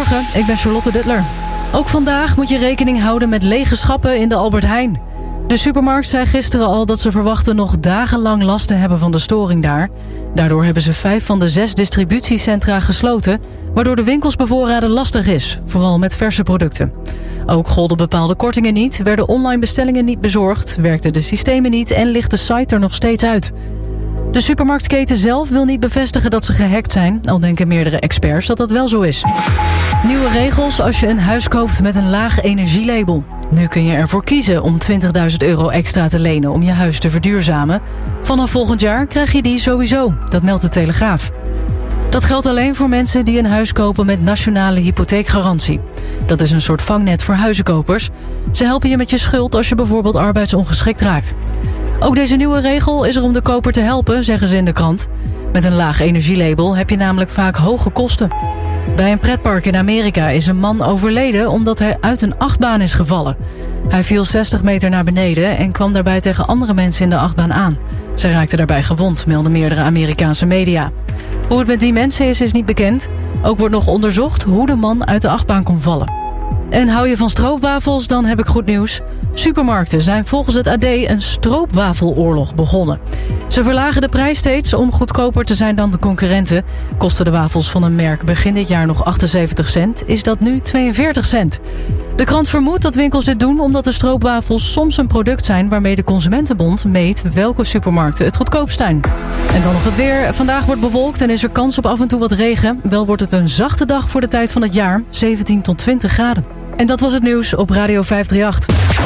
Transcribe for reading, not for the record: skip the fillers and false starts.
Goedemorgen, ik ben Charlotte Duttler. Ook vandaag moet je rekening houden met lege schappen in de Albert Heijn. De supermarkt zei gisteren al dat ze verwachten nog dagenlang last te hebben van de storing daar. Daardoor hebben ze 5 van de 6 distributiecentra gesloten, waardoor de winkelsbevoorraden lastig is, vooral met verse producten. Ook golden bepaalde kortingen niet, werden online bestellingen niet bezorgd, werkten de systemen niet en ligt de site er nog steeds uit. De supermarktketen zelf wil niet bevestigen dat ze gehackt zijn, al denken meerdere experts dat dat wel zo is. Nieuwe regels als je een huis koopt met een laag energielabel. Nu kun je ervoor kiezen om €20.000 extra te lenen om je huis te verduurzamen. Vanaf volgend jaar krijg je die sowieso, dat meldt de Telegraaf. Dat geldt alleen voor mensen die een huis kopen met nationale hypotheekgarantie. Dat is een soort vangnet voor huizenkopers. Ze helpen je met je schuld als je bijvoorbeeld arbeidsongeschikt raakt. Ook deze nieuwe regel is er om de koper te helpen, zeggen ze in de krant. Met een laag energielabel heb je namelijk vaak hoge kosten. Bij een pretpark in Amerika is een man overleden omdat hij uit een achtbaan is gevallen. Hij viel 60 meter naar beneden en kwam daarbij tegen andere mensen in de achtbaan aan. Ze raakten daarbij gewond, melden meerdere Amerikaanse media. Hoe het met die mensen is niet bekend. Ook wordt nog onderzocht hoe de man uit de achtbaan kon vallen. En hou je van stroopwafels, dan heb ik goed nieuws. Supermarkten zijn volgens het AD een stroopwafeloorlog begonnen. Ze verlagen de prijs steeds om goedkoper te zijn dan de concurrenten. Kosten de wafels van een merk begin dit jaar nog 78 cent, is dat nu 42 cent. De krant vermoedt dat winkels dit doen omdat de stroopwafels soms een product zijn waarmee de Consumentenbond meet welke supermarkten het goedkoopst zijn. En dan nog het weer. Vandaag wordt bewolkt en is er kans op af en toe wat regen. Wel wordt het een zachte dag voor de tijd van het jaar, 17 tot 20 graden. En dat was het nieuws op Radio 538.